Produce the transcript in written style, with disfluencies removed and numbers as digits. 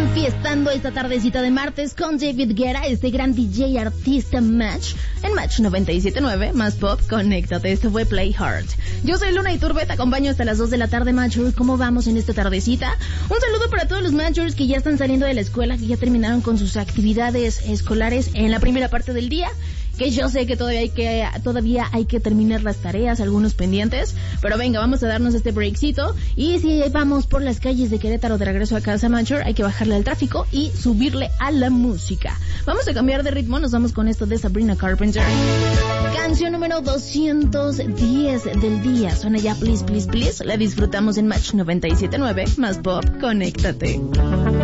Enfiestando esta tardecita de martes con David Guetta, este gran DJ artista Match, en Match 97.9, más pop, conéctate, esto fue Play Hard. Yo soy Luna Iturbe, te acompaño hasta las 2 de la tarde, Matchers. ¿Cómo vamos en esta tardecita? Un saludo para todos los Matchers que ya están saliendo de la escuela, que ya terminaron con sus actividades escolares en la primera parte del día, que yo sé que todavía hay que terminar las tareas, algunos pendientes, pero venga, vamos a darnos este breakcito, y si vamos por las calles de Querétaro de regreso a casa, Matcher, hay que bajarle al tráfico y subirle a la música. Vamos a cambiar de ritmo, nos vamos con esto de Sabrina Carpenter. Canción número 210 del día, suena ya Please, Please, Please, la disfrutamos en Match 97.9, más pop, conéctate.